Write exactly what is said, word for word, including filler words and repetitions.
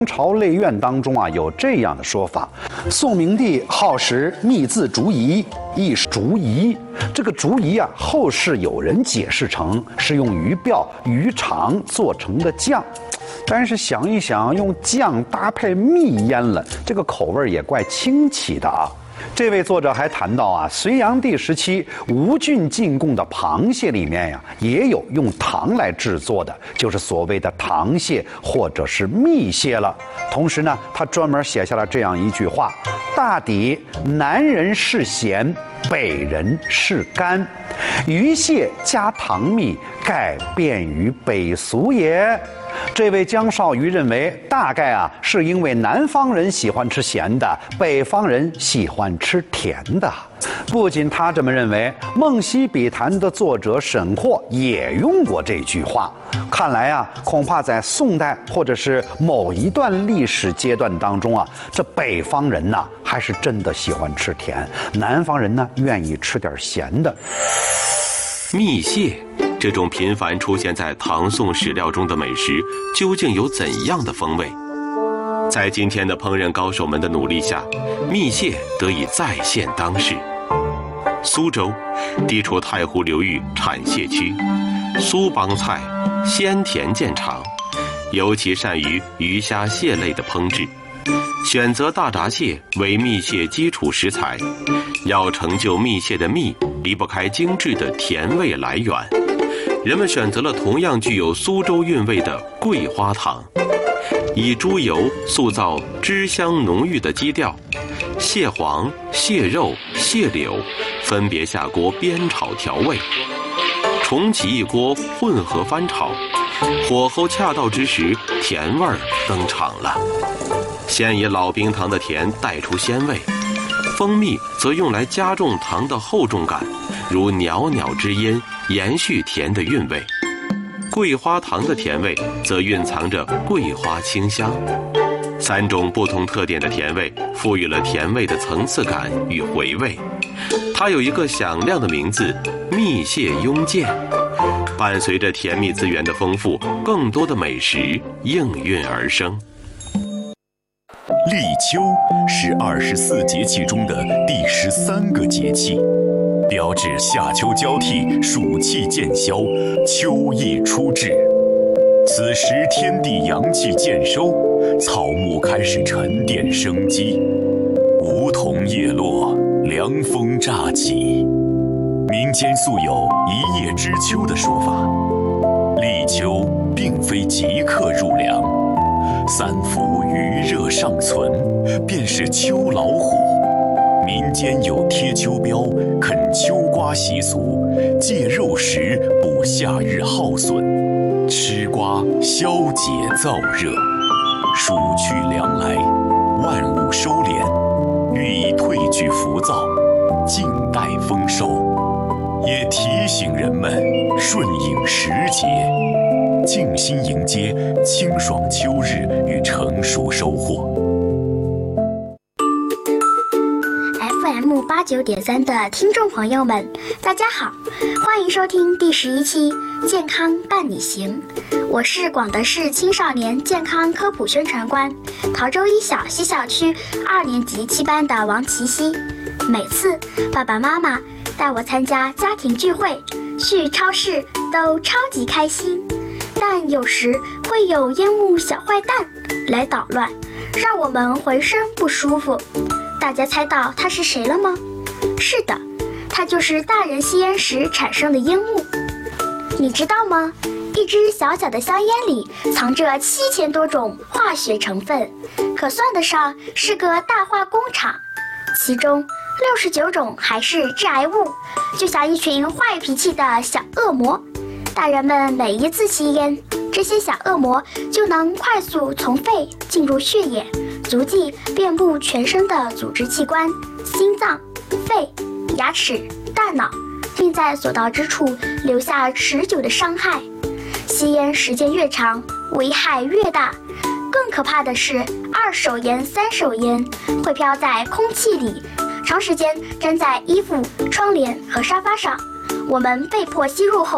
朝内院当中啊，有这样的说法：宋明帝好食蜜字竹荑，亦是竹荑。这个竹荑啊，后世有人解释成是用鱼鳔、鱼肠做成的酱。但是想一想，用酱搭配蜜腌了，这个口味也怪清奇的啊。这位作者还谈到啊，隋炀帝时期吴郡进贡的螃蟹里面呀，也有用糖来制作的，就是所谓的糖蟹或者是蜜蟹了。同时呢，他专门写下了这样一句话：大抵南人是咸，北人是甘，鱼蟹加糖蜜，盖便于北俗也。这位江少瑜认为，大概啊是因为南方人喜欢吃咸的，北方人喜欢吃甜的。不仅他这么认为，《梦溪笔谈》的作者沈括也用过这句话。看来啊，恐怕在宋代或者是某一段历史阶段当中啊，这北方人呐、啊、还是真的喜欢吃甜，南方人呢愿意吃点咸的。 蜜蟹这种频繁出现在唐宋史料中的美食，究竟有怎样的风味？在今天的烹饪高手们的努力下，蜜蟹得以再现当世。苏州地处太湖流域产蟹区，苏帮菜鲜甜见长，尤其善于鱼虾蟹类的烹制，选择大闸蟹为蜜蟹基础食材。要成就蜜蟹的蜜，离不开精致的甜味来源。人们选择了同样具有苏州韵味的桂花糖，以猪油塑造脂香浓郁的基调，蟹黄、蟹肉、蟹柳分别下锅煸炒调味，重启一锅混合翻炒，火候恰到之时，甜味儿登场了。先以老冰糖的甜带出鲜味，蜂蜜则用来加重糖的厚重感，如袅袅之音，延续甜的韵味。桂花糖的甜味则蕴藏着桂花清香。三种不同特点的甜味赋予了甜味的层次感与回味。它有一个响亮的名字——蜜蟹拥剑。伴随着甜蜜资源的丰富，更多的美食应运而生。 立秋是二十四节气中的第十三个节气，标志夏秋交替，暑气渐消，秋意初至。此时天地阳气渐收，草木开始沉淀生机，梧桐叶落，凉风乍起。民间素有一叶知秋的说法，立秋并非即刻入凉，三伏余热尚存，便是秋老虎。民间有贴秋膘、啃秋瓜习俗，借肉食补夏日耗损，吃瓜消解燥热。暑去凉来，万物收敛，寓意褪去浮躁，静待丰收，也提醒人们顺应时节，静心迎接清爽秋日与成熟收获。 F M 八九点三的听众朋友们，大家好，欢迎收听第十一期《健康伴你行》，我是广德市青少年健康科普宣传官，陶州一小西小区二年级七班的王琪熙。每次爸爸妈妈带我参加家庭聚会、去超市都超级开心，但有时会有烟雾小坏蛋来捣乱，让我们浑身不舒服。大家猜到他是谁了吗？是的，他就是大人吸烟时产生的烟雾。你知道吗？一支小小的香烟里藏着七千多种化学成分，可算得上是个大化工厂。其中六十九种还是致癌物，就像一群坏脾气的小恶魔。大人们每一次吸烟，这些小恶魔就能快速从肺进入血液，足迹遍布全身的组织器官，心脏、肺、牙齿、大脑，并在所到之处留下持久的伤害。吸烟时间越长，危害越大。更可怕的是，二手烟、三手烟会飘在空气里，长时间粘在衣服、窗帘和沙发上。我们被迫吸入后，